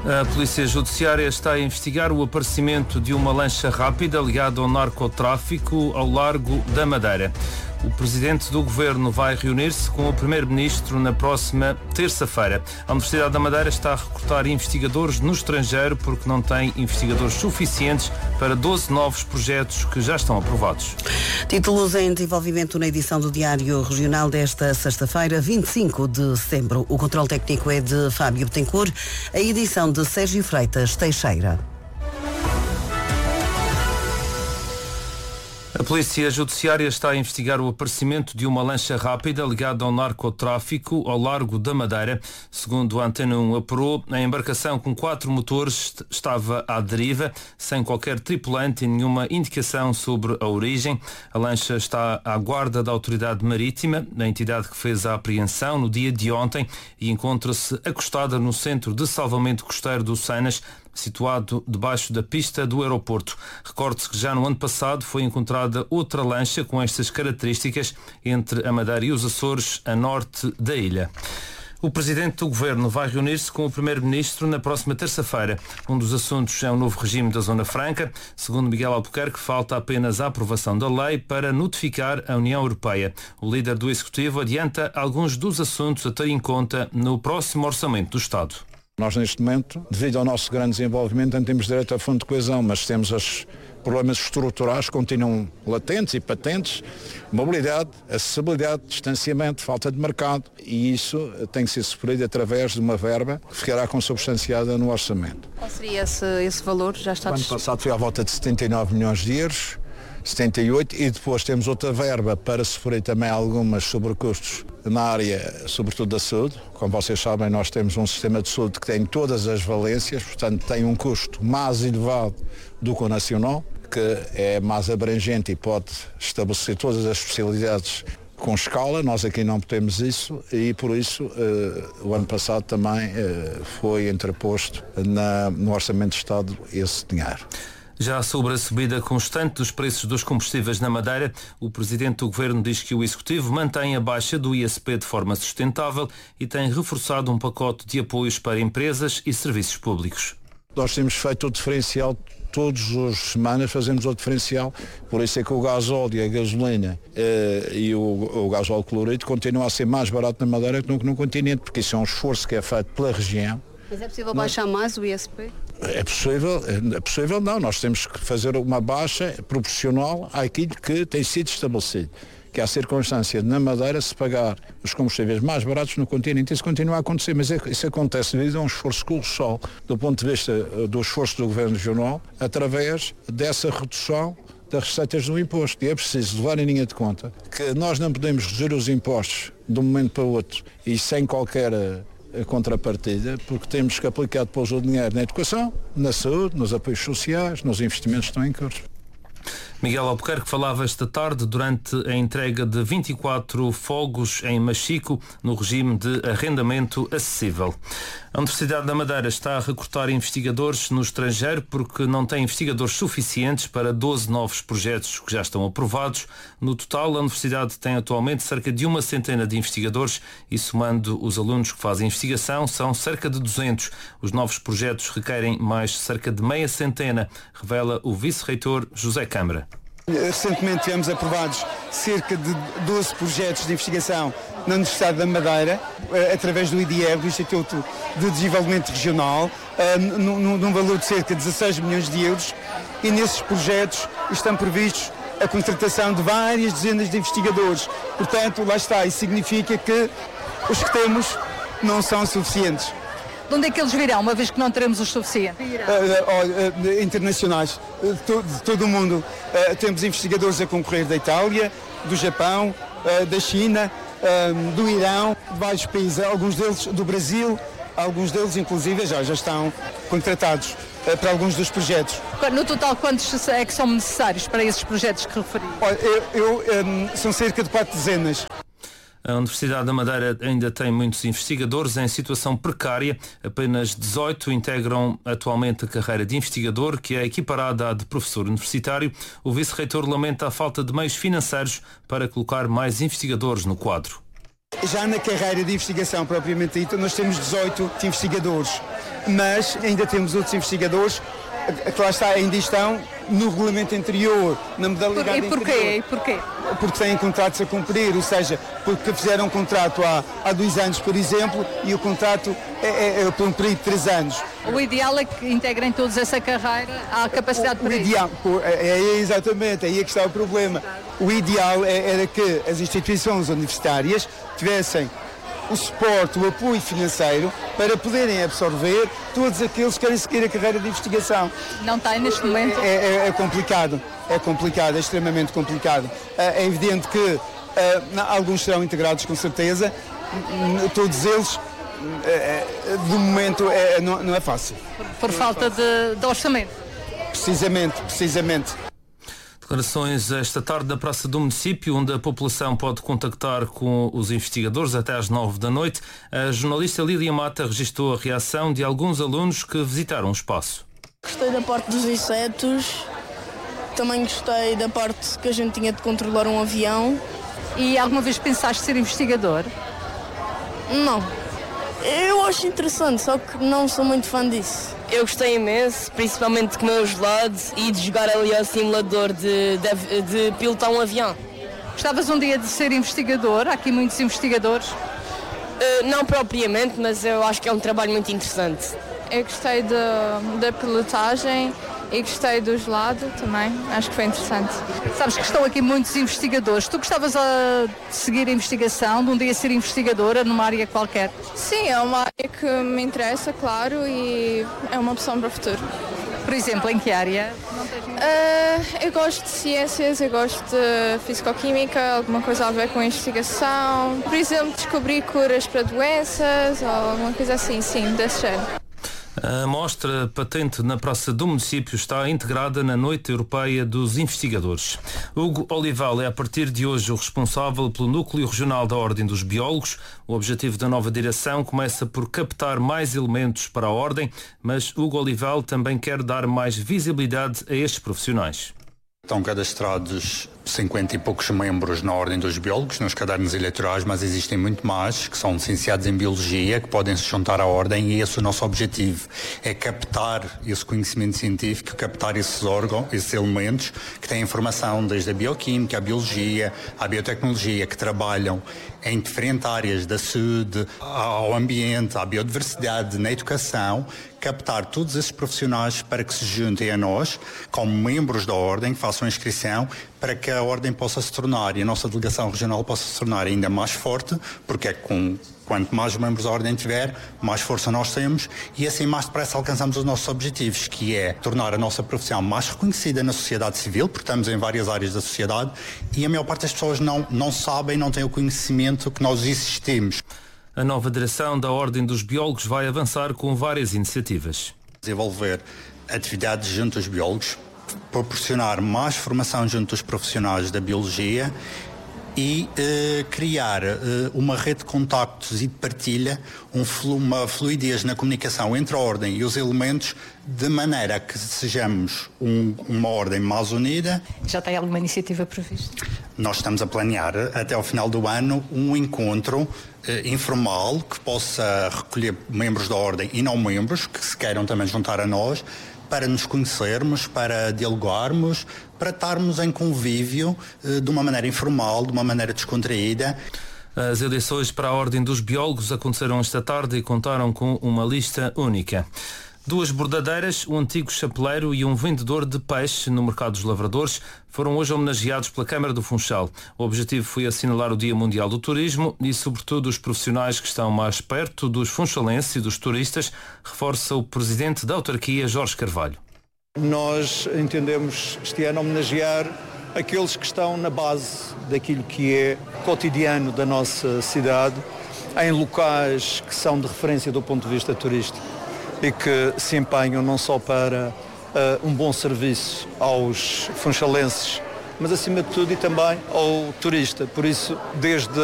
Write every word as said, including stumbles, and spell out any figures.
A Polícia Judiciária está a investigar o aparecimento de uma lancha rápida ligada ao narcotráfico ao largo da Madeira. O Presidente do Governo vai reunir-se com o Primeiro-Ministro na próxima terça-feira. A Universidade da Madeira está a recrutar investigadores no estrangeiro porque não tem investigadores suficientes para doze novos projetos que já estão aprovados. Títulos em desenvolvimento na edição do Diário Regional desta sexta-feira, vinte e cinco de setembro. O controle técnico é de Fábio Betancourt, a edição de Sérgio Freitas Teixeira. A Polícia Judiciária está a investigar o aparecimento de uma lancha rápida ligada ao narcotráfico ao largo da Madeira. Segundo a Antena um apurou, a embarcação com quatro motores estava à deriva, sem qualquer tripulante e nenhuma indicação sobre a origem. A lancha está à guarda da Autoridade Marítima, da entidade que fez a apreensão no dia de ontem, e encontra-se acostada no Centro de Salvamento Costeiro do Sanas, situado debaixo da pista do aeroporto. Recorde-se que já no ano passado foi encontrada outra lancha com estas características entre a Madeira e os Açores, a norte da ilha. O Presidente do Governo vai reunir-se com o Primeiro-Ministro na próxima terça-feira. Um dos assuntos é o novo regime da Zona Franca. Segundo Miguel Albuquerque, falta apenas a aprovação da lei para notificar a União Europeia. O líder do Executivo adianta alguns dos assuntos a ter em conta no próximo Orçamento do Estado. Nós, neste momento, devido ao nosso grande desenvolvimento, não temos direito a fundo de coesão, mas temos os problemas estruturais que continuam latentes e patentes: mobilidade, acessibilidade, distanciamento, falta de mercado, e isso tem que ser sofrido através de uma verba que ficará consubstanciada no orçamento. Qual seria esse, esse valor? Já está... O ano passado foi à volta de setenta e nove milhões de euros, setenta e oito, e depois temos outra verba para sofrer também algumas sobrecustos na área, sobretudo da saúde. Como vocês sabem, nós temos um sistema de saúde que tem todas as valências, portanto tem um custo mais elevado do que o nacional, que é mais abrangente e pode estabelecer todas as especialidades com escala. Nós aqui não temos isso, e por isso eh, o ano passado também eh, foi entreposto na, no Orçamento de Estado esse dinheiro. Já sobre a subida constante dos preços dos combustíveis na Madeira, o Presidente do Governo diz que o Executivo mantém a baixa do I S P de forma sustentável e tem reforçado um pacote de apoios para empresas e serviços públicos. Nós temos feito o diferencial, todas as semanas fazemos o diferencial, por isso é que o gasóleo, a gasolina eh, e o, o gasóleo colorido continuam a ser mais barato na Madeira do que no continente, porque isso é um esforço que é feito pela região. Mas é possível baixar mais o I S P? É possível, é possível não, nós temos que fazer uma baixa proporcional àquilo que tem sido estabelecido, que é a circunstância de na Madeira se pagar os combustíveis mais baratos no continente. Isso continua a acontecer, mas isso acontece devido a um esforço colossal do ponto de vista do esforço do Governo Regional, através dessa redução das receitas do imposto. E é preciso levar em linha de conta que nós não podemos reduzir os impostos de um momento para o outro e sem qualquer contrapartida, porque temos que aplicar depois o dinheiro na educação, na saúde, nos apoios sociais, nos investimentos que estão em curso. Miguel Albuquerque falava esta tarde durante a entrega de vinte e quatro fogos em Machico, no regime de arrendamento acessível. A Universidade da Madeira está a recrutar investigadores no estrangeiro porque não tem investigadores suficientes para doze novos projetos que já estão aprovados. No total, a Universidade tem atualmente cerca de uma centena de investigadores e, somando os alunos que fazem investigação, são cerca de duzentos. Os novos projetos requerem mais cerca de meia centena, revela o vice-reitor José Câmara. Recentemente tivemos aprovados cerca de doze projetos de investigação na Universidade da Madeira, através do I D R, do Instituto de Desenvolvimento Regional, num, num valor de cerca de dezasseis milhões de euros, e nesses projetos estão previstos a contratação de várias dezenas de investigadores. Portanto, lá está, isso significa que os que temos não são suficientes. De onde é que eles virão, uma vez que não teremos os suficientes? Uh, uh, uh, internacionais, uh, to, de todo o mundo. Uh, temos investigadores a concorrer da Itália, do Japão, uh, da China, uh, do Irão, de vários países, alguns deles do Brasil, alguns deles inclusive já, já estão contratados uh, para alguns dos projetos. No total, quantos é que são necessários para esses projetos que referi? Olha, eu, eu, um, são cerca de quatro dezenas. A Universidade da Madeira ainda tem muitos investigadores em situação precária. Apenas dezoito integram atualmente a carreira de investigador, que é equiparada à de professor universitário. O vice-reitor lamenta a falta de meios financeiros para colocar mais investigadores no quadro. Já na carreira de investigação propriamente dita, nós temos dezoito investigadores. mas ainda temos outros investigadores que lá está, ainda estão no regulamento anterior, na modalidade e porquê? anterior. E porquê? Porque têm contratos a cumprir, ou seja, porque fizeram um contrato há, há dois anos, por exemplo, e o contrato é, é, é por um período de três anos. O ideal é que integrem todos essa carreira, há capacidade o, para o ideal, isso. É, é exatamente, aí é que está o problema. O ideal é, era que as instituições universitárias tivessem o suporte, o apoio financeiro para poderem absorver todos aqueles que querem seguir a carreira de investigação. Não tem neste momento? É, é, é complicado, é complicado, é extremamente complicado. É evidente que uh, alguns serão integrados com certeza, todos eles, uh, de momento, é, não, não é fácil. Por, por falta de, de orçamento? Precisamente, precisamente. Declarações esta tarde na Praça do Município, onde a população pode contactar com os investigadores até às nove da noite. A jornalista Lídia Mata registrou a reação de alguns alunos que visitaram o espaço. Gostei da parte dos insetos, também gostei da parte que a gente tinha de controlar um avião. E alguma vez pensaste ser investigador? Não. Eu acho interessante, só que não sou muito fã disso. Eu gostei imenso, principalmente de comer o gelado e de jogar ali ao simulador de, de, de pilotar um avião. Gostavas um dia de ser investigador? Há aqui muitos investigadores. Uh, não propriamente, mas eu acho que é um trabalho muito interessante. Eu gostei da pilotagem e gostei do gelado também, acho que foi interessante. Sabes que estão aqui muitos investigadores. Tu gostavas uh, de seguir a investigação, de um dia ser investigadora numa área qualquer? Sim, é uma área que me interessa, claro, e é uma opção para o futuro. Por exemplo, em que área? Uh, eu gosto de ciências, eu gosto de fisicoquímica, alguma coisa a ver com a investigação. Por exemplo, descobrir curas para doenças ou alguma coisa assim, sim, desse género. A mostra patente na Praça do Município está integrada na Noite Europeia dos Investigadores. Hugo Olival é a partir de hoje o responsável pelo Núcleo Regional da Ordem dos Biólogos. O objetivo da nova direção começa por captar mais elementos para a Ordem, mas Hugo Olival também quer dar mais visibilidade a estes profissionais. Estão cadastrados cinquenta e poucos membros na Ordem dos Biólogos, nos cadernos eleitorais, mas existem muito mais que são licenciados em Biologia, que podem se juntar à Ordem, e esse é o nosso objetivo, é captar esse conhecimento científico, captar esses órgãos, esses elementos que têm informação desde a Bioquímica, a Biologia, a Biotecnologia, que trabalham em diferentes áreas da saúde, ao ambiente, à biodiversidade, na educação, captar todos esses profissionais para que se juntem a nós, como membros da Ordem, que façam a inscrição, para que a Ordem possa se tornar, e a nossa delegação regional possa se tornar ainda mais forte, porque é com, quanto mais membros da Ordem tiver, mais força nós temos, e assim mais depressa alcançamos os nossos objetivos, que é tornar a nossa profissão mais reconhecida na sociedade civil, porque estamos em várias áreas da sociedade, e a maior parte das pessoas não, não sabem, não têm o conhecimento que nós existimos. A nova direção da Ordem dos Biólogos vai avançar com várias iniciativas. Desenvolver atividades junto aos biólogos, proporcionar mais formação junto aos profissionais da biologia e eh, criar eh, uma rede de contactos e de partilha, um flu, uma fluidez na comunicação entre a Ordem e os elementos, de maneira que sejamos um, uma Ordem mais unida. Já tem alguma iniciativa prevista? Nós estamos a planear até ao final do ano um encontro eh, informal que possa recolher membros da Ordem e não membros que se queiram também juntar a nós, para nos conhecermos, para dialogarmos, para estarmos em convívio eh, de uma maneira informal, de uma maneira descontraída. As eleições para a Ordem dos Biólogos aconteceram esta tarde e contaram com uma lista única. Duas bordadeiras, um antigo chapeleiro e um vendedor de peixe no Mercado dos Lavradores foram hoje homenageados pela Câmara do Funchal. O objetivo foi assinalar o Dia Mundial do Turismo e, sobretudo, os profissionais que estão mais perto dos funchalenses e dos turistas, reforça o presidente da autarquia, Jorge Carvalho. Nós entendemos este ano homenagear aqueles que estão na base daquilo que é cotidiano da nossa cidade, em locais que são de referência do ponto de vista turístico e que se empenham não só para uh, um bom serviço aos funchalenses, mas acima de tudo e também ao turista. Por isso, desde